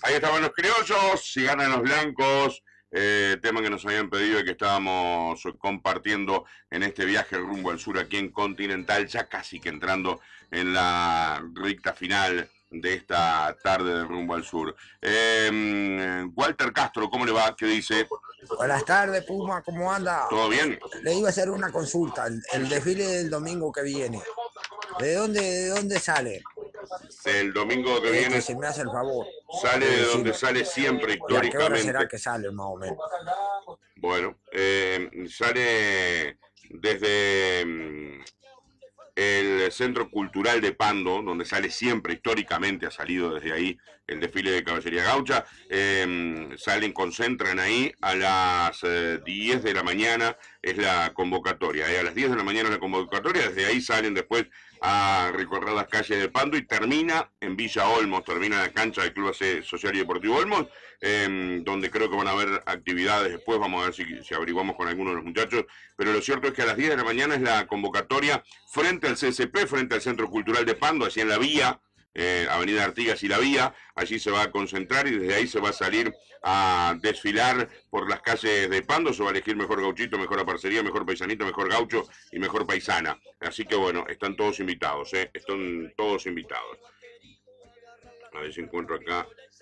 Ahí estaban los criollos, si ganan los blancos, tema que nos habían pedido y que estábamos compartiendo en este viaje rumbo al sur aquí en Continental, ya casi que entrando en la recta final de esta tarde de rumbo al sur. Walter Castro, ¿cómo le va? ¿Qué dice? Buenas tardes, Puma, ¿cómo anda? ¿Todo bien? Le iba a hacer una consulta. El desfile del domingo que viene, ¿de dónde sale? El domingo que Que viene se me hace el favor sale de de donde decirme. sale siempre ¿Y a qué hora será históricamente. que sale, más o menos? Bueno, sale desde el Centro Cultural de Pando, donde sale siempre, históricamente ha salido desde ahí el desfile de Caballería Gaucha. Salen, concentran ahí a las 10 de la mañana, es la convocatoria. A las 10 de la mañana es la convocatoria, desde ahí salen después a recorrer las calles de Pando y termina en Villa Olmos, termina en la cancha del Club Social y Deportivo Olmos, donde creo que van a haber actividades después, vamos a ver si averiguamos con algunos de los muchachos, pero lo cierto es que a las 10 de la mañana es la convocatoria frente al CCP, frente al Centro Cultural de Pando, así en la vía, Avenida Artigas y la vía, allí se va a concentrar y desde ahí se va a salir a desfilar por las calles de Pando, se va a elegir mejor gauchito, mejor aparcería, mejor paisanito, mejor gaucho y mejor paisana. Así que bueno, están todos invitados, están todos invitados. A ver si encuentro acá